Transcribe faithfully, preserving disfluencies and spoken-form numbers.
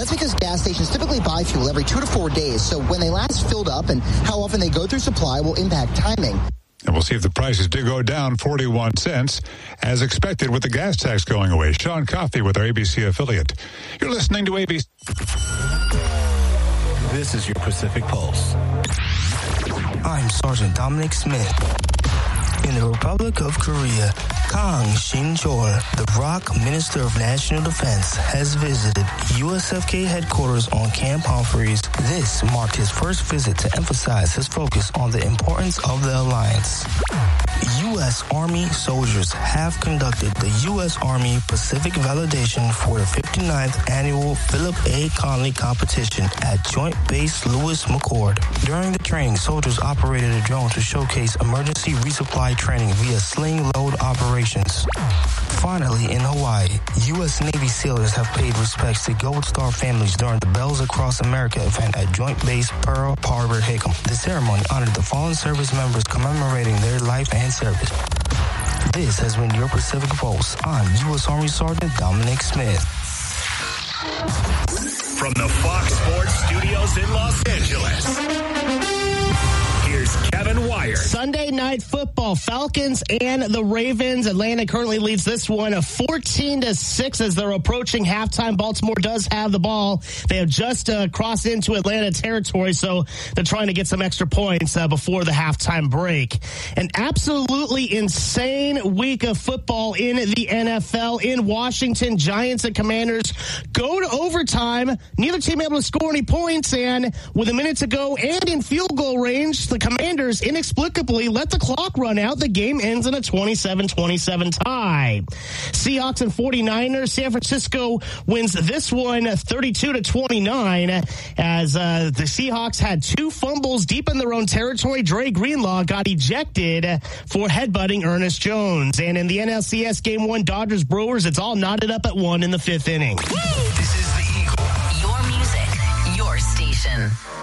That's because gas stations typically buy fuel every two to four days. So when they last filled up and how often they go through supply will impact timing. And we'll see if the prices do go down forty-one cents, as expected with the gas tax going away. Sean Coffey with our A B C affiliate. You're listening to A B C. This is your Pacific Pulse. I'm Sergeant Dominic Smith. In the Republic of Korea, Kang Shin-chol, the R O C Minister of National Defense, has visited U S F K headquarters on Camp Humphreys. This marked his first visit to emphasize his focus on the importance of the alliance. U S Army soldiers have conducted the U S Army Pacific Validation for the fifty-ninth Annual Philip A. Conley Competition at Joint Base Lewis McChord. During the training, soldiers operated a drone to showcase emergency resupply training via sling load operations. Finally, in Hawaii, U S Navy sailors have paid respects to Gold Star families during the Bells Across America event at Joint Base Pearl Harbor Hickam. The ceremony honored the fallen service members commemorating their life and service. This has been your Pacific Pulse. I'm U S Army Sergeant Dominic Smith. From the Fox Sports Studios in Los Angeles, here's Kevin Wire. Sunday night football, Falcons and the Ravens. Atlanta currently leads this one fourteen to six as they're approaching halftime. Baltimore does have the ball. They have just uh, crossed into Atlanta territory, so they're trying to get some extra points uh, before the halftime break. An absolutely insane week of football in the N F L. In Washington, Giants and Commanders go to overtime. Neither team able to score any points, and with a minute to go and in field goal range, the Commanders inexplicably let the clock run out. The game ends in a twenty-seven twenty-seven tie. Seahawks and forty-niners. San Francisco wins this one thirty-two to twenty-nine as uh, the Seahawks had two fumbles deep in their own territory. Dre Greenlaw got ejected for headbutting Ernest Jones. And in the N L C S Game one, Dodgers Brewers, it's all knotted up at one in the fifth inning. This is the Eagle. Your music, your station.